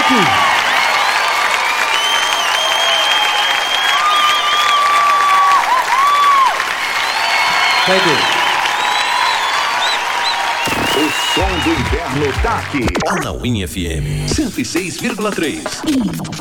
aqui. Thank you. O som do inverno tá aqui. Anauim FM 106,3.